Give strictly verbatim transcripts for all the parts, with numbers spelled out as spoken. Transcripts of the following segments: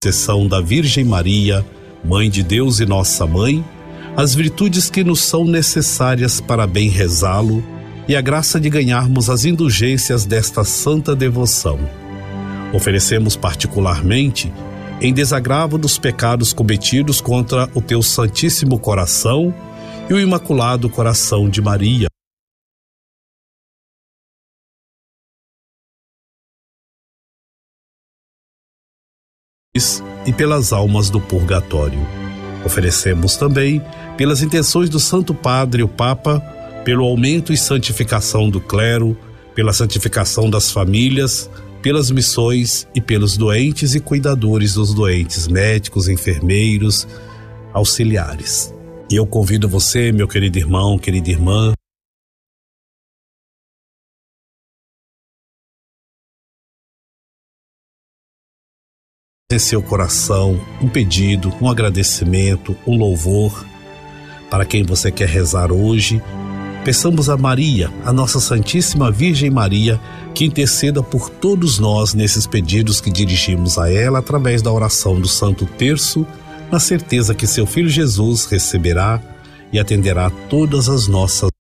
intercessão da Virgem Maria, Mãe de Deus e nossa Mãe, as virtudes que nos são necessárias para bem rezá-lo e a graça de ganharmos as indulgências desta santa devoção. Oferecemos particularmente, em desagravo dos pecados cometidos contra o teu Santíssimo Coração e o Imaculado Coração de Maria, e pelas almas do purgatório. Oferecemos também pelas intenções do Santo Padre, o Papa, pelo aumento e santificação do clero, pela santificação das famílias, pelas missões e pelos doentes e cuidadores dos doentes, médicos, enfermeiros, auxiliares. E eu convido você, meu querido irmão, querida irmã, em seu coração um pedido, um agradecimento, um louvor para quem você quer rezar hoje. Peçamos a Maria, a nossa Santíssima Virgem Maria, que interceda por todos nós nesses pedidos que dirigimos a ela através da oração do Santo Terço, na certeza que seu Filho Jesus receberá e atenderá todas as nossas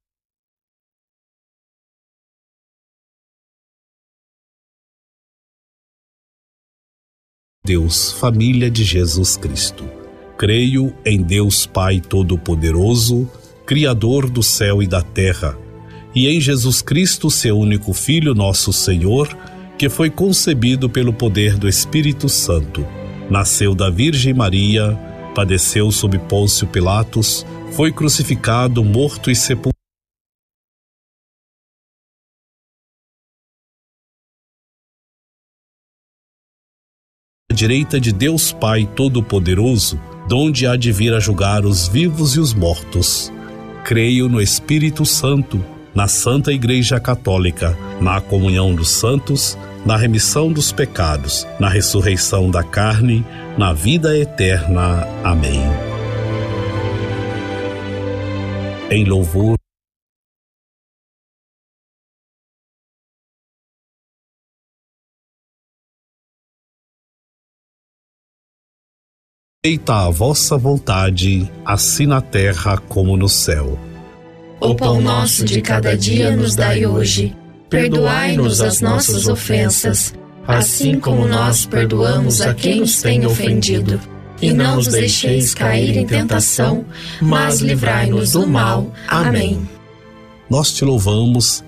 Deus, família de Jesus Cristo. Creio em Deus Pai Todo-Poderoso, Criador do céu e da terra, e em Jesus Cristo, seu único Filho, nosso Senhor, que foi concebido pelo poder do Espírito Santo. Nasceu da Virgem Maria, padeceu sob Pôncio Pilatos, foi crucificado, morto e sepultado. À direita de Deus Pai Todo-Poderoso, donde há de vir a julgar os vivos e os mortos. Creio no Espírito Santo, na Santa Igreja Católica, na comunhão dos santos, na remissão dos pecados, na ressurreição da carne, na vida eterna. Amém. Em louvor feita a vossa vontade, assim na terra como no céu. O pão nosso de cada dia nos dai hoje. Perdoai-nos as nossas ofensas, assim como nós perdoamos a quem nos tem ofendido. E não nos deixeis cair em tentação, mas livrai-nos do mal. Amém. Nós te louvamos.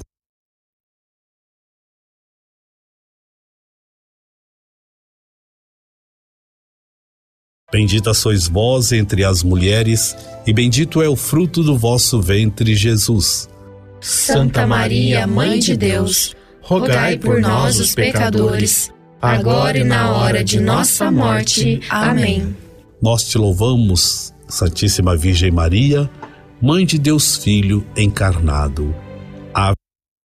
Bendita sois vós entre as mulheres, e bendito é o fruto do vosso ventre, Jesus. Santa Maria, Mãe de Deus, rogai por nós, os pecadores, agora e na hora de nossa morte. Amém. Nós te louvamos, Santíssima Virgem Maria, Mãe de Deus Filho encarnado. Ave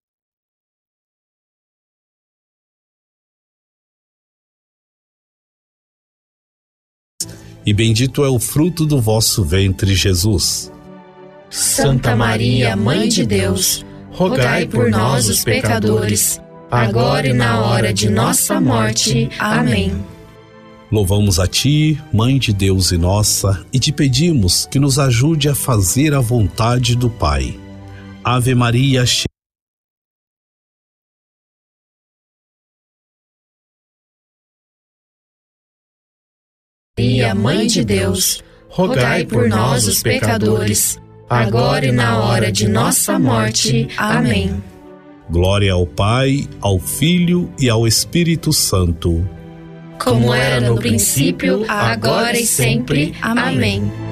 e bendito é o fruto do vosso ventre, Jesus. Santa Maria, Mãe de Deus, rogai por nós, os pecadores, agora e na hora de nossa morte. Amém. Louvamos a ti, Mãe de Deus e nossa, e te pedimos que nos ajude a fazer a vontade do Pai. Ave Maria, cheia Maria, Mãe de Deus, rogai por nós, os pecadores, agora e na hora de nossa morte. Amém. Glória ao Pai, ao Filho e ao Espírito Santo. Como era no princípio, agora e sempre. Amém.